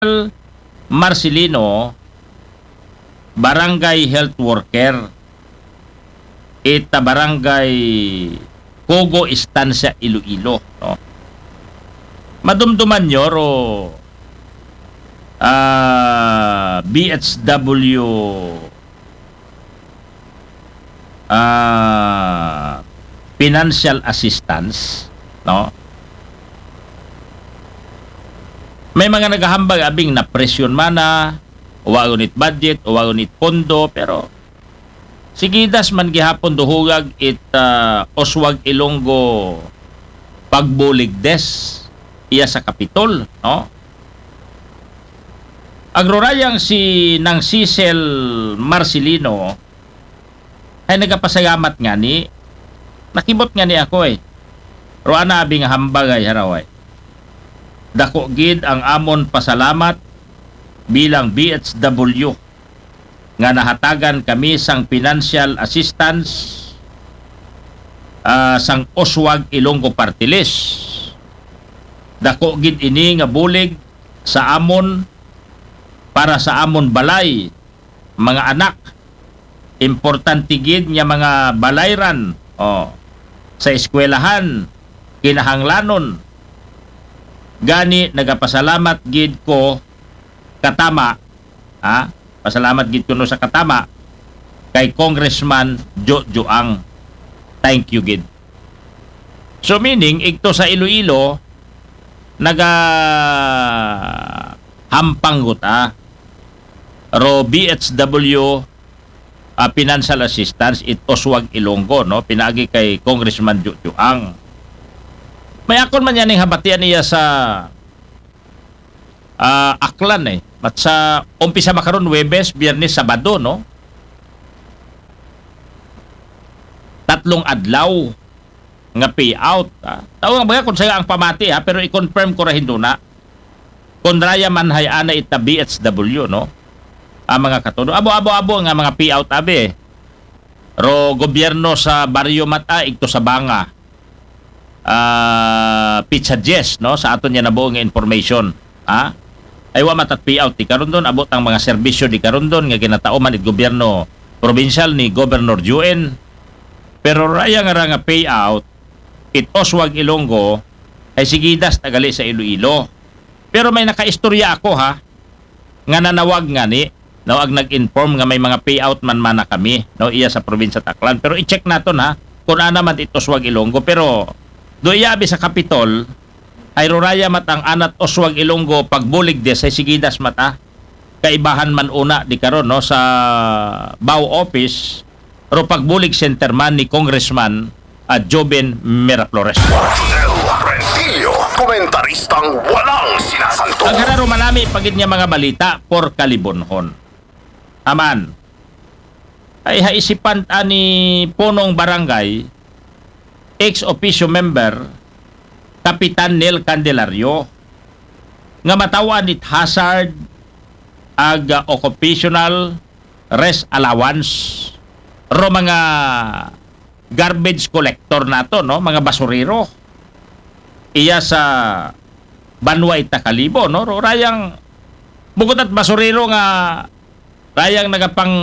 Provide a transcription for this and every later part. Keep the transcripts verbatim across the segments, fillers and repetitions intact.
Marcelino, barangay health worker, ita barangay Kogo Estancia Iloilo, no? Madumduman nyo ro uh, B H W uh, financial assistance, no? May mga naghahambag abing na presyon mana, wagunit budget, wagunit pondo, pero sigidas man gihapon duhugag it uh, Oswag Ilonggo pagbulig des iya sa Kapitol, no? Agrorayang si nang Cecil Marcelino ay nagapasalamat nga ni nakibot nga ni ako eh. Roana abing hambag ay haraway. Dako gid ang amon pasalamat bilang B H W nga nahatagan kami sang financial assistance uh, sang Oswag Ilonggo Party List. Dako gid ini nga bulig sa amon para sa amon balay mga anak. Importante gid nga mga balayran oh, sa eskwelahan kinahanglanon. Gani nagapasalamat gid ko katama, ha? Pasalamat gid ko no sa katama kay Congressman Jo Joang. Thank you gid. So meaning igto sa Iloilo naga hampanggot ah ro B H W uh, financial assistance it Oswag Ilonggo, no? Pinagi kay Congressman Jo Joang. May akon man yan yung habatian niya sa uh, Aklan eh. At sa umpisa makaron Webes, Biyernes, Sabado, no? Tatlong adlaw nga payout. Ah. Tawag ba kung saya ang pamati ha, pero i-confirm ko rahin doon na kung raya man hayana ita B H W, no? Ang mga katuno. Abo-abo-abo nga mga payout abe. Ro gobyerno sa Barrio Mata, igto sa Banga. Uh, Pizza Jess, no? Sa aton niya nabuong information. Ha? Ay wa matat payout di karon doon, abot ang mga serbisyo di karon doon nga ginataoman it gobyerno provincial ni Governor Juen. Pero raya nga nga payout it Oswag Ilonggo ay sigidas tagali sa Iloilo. Pero may nakaistorya ako ha nga nanawag nga ni nawag nag-inform nga may mga payout man man na kami, no, iya sa probinsya Taclan. Pero i-check naton ha kung ana man it Oswag Ilonggo. Pero do iyabi sa Kapitol ay ruraya matang anat Oswag Ilonggo pagbulig de sa sigidas mata kaibahan man una di karon, no, sa B A W office ro pagbulig center man ni Congressman at uh, Joben Miraflores. Komentaristang walang sinasanto. Ang hararo manami pagid niya mga balita por kalibonhon. Aman. Ay haisipan ani punong barangay ex officio member Kapitan Nel Candelario nga matawan it hazard ag uh, occupational rest allowance ro mga garbage collector nato, no, mga basurero iya sa Banwa Itakalibo, no, ro rayang bugot at basurero nga rayang nagapang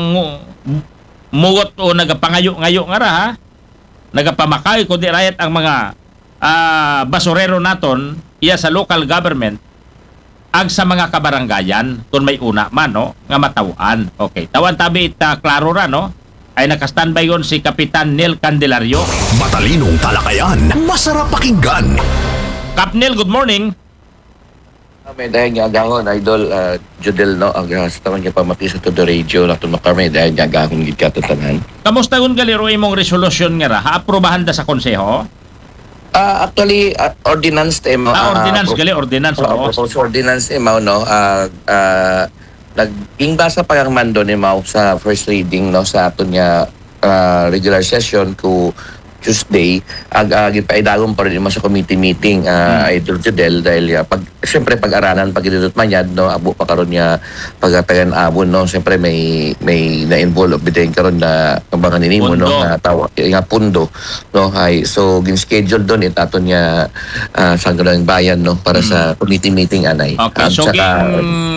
mugot o nagapangayo-ngayo nga ra ha, nagapamakay kundi rayat ang mga uh, basurero naton iya sa local government ag sa mga kabarangayan kung may una man, no, nga matawaan. Okay, tawan tabi ita klaro ra, no, ay naka-standby yon si Kapitan Nel Candelario. Matalinong talakayan, masarap pakinggan. Kap Nel, good morning. May dahil nga agahon, Idol uh, Jodel, no, agahon sa taman niya pamati sa todo radio na ito makarmay dahil nga agahon gid katatanan. Kamusta kung galiro imong resolusyon nga ra? Haaprobahan da sa konseho? Uh, actually, uh, ordinance emo. Ah, ordinance, uh, gali, ordinance. Uh, proposed ordinance emo, no, uh, uh, naging basa pa ang mando ni Mau sa first reading, no, sa ato niya uh, regular session ko Tuesday, ag ag ipaidagon pa rin mo sa committee meeting uh, Idol Jodel dahil uh, pag siyempre pag-aranan pag idudot manyad no abo pa karon niya pagatagan abon no siyempre may may na-involve bitayin karon na kambangan ninimo no Pundo. nga tawa nga pundo no ay so gin-schedule doon itaton niya uh, sa Sangguniang Bayan no para sa committee meeting anay. Okay, At so saka- ging